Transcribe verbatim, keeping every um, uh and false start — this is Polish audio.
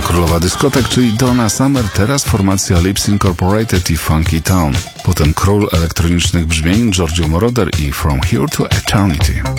królowa dyskotek, czyli Donna Summer, teraz formacja Lips Incorporated i Funky Town. Potem król elektronicznych brzmień Giorgio Moroder i From Here to Eternity.